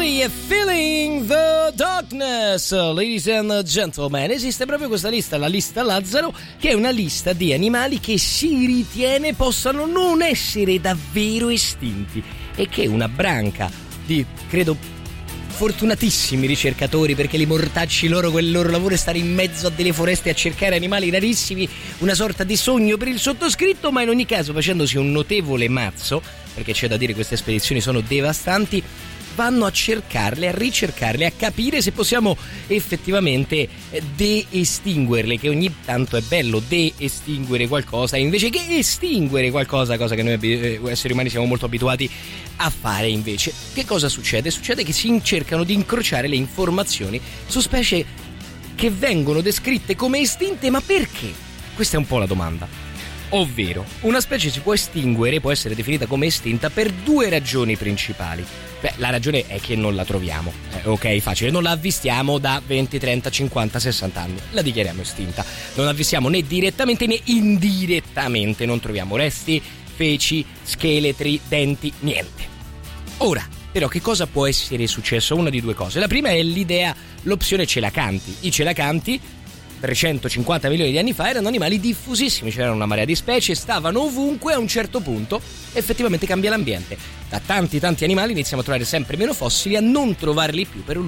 Lui è Feeling the Darkness. Ladies and gentlemen, esiste proprio questa lista, la lista Lazzaro, che è una lista di animali che si ritiene possano non essere davvero estinti e che una branca di, credo, fortunatissimi ricercatori, perché li mortacci loro, quel loro lavoro è stare in mezzo a delle foreste a cercare animali rarissimi, una sorta di sogno per il sottoscritto, ma in ogni caso facendosi un notevole mazzo, perché c'è da dire queste spedizioni sono devastanti, vanno a cercarle, a ricercarle, a capire se possiamo effettivamente de-estinguerle, che ogni tanto è bello de-estinguere qualcosa invece che estinguere qualcosa, cosa che noi esseri umani siamo molto abituati a fare. Invece che cosa succede? Succede che si cercano di incrociare le informazioni su specie che vengono descritte come estinte, ma perché? Questa è un po' la domanda. Ovvero, una specie si può estinguere, può essere definita come estinta per due ragioni principali. Beh, la ragione è che non la troviamo, ok, facile, non la avvistiamo da 20, 30, 50, 60 anni, la dichiariamo estinta. Non la avvistiamo né direttamente né indirettamente, non troviamo resti, feci, scheletri, denti, niente. Ora, però, che cosa può essere successo? Una di due cose. La prima è l'idea, l'opzione celacanti. I celacanti 350 milioni di anni fa erano animali diffusissimi, c'era una marea di specie, stavano ovunque, a un certo punto effettivamente cambia l'ambiente. Da tanti animali iniziamo a trovare sempre meno fossili, a non trovarli più per un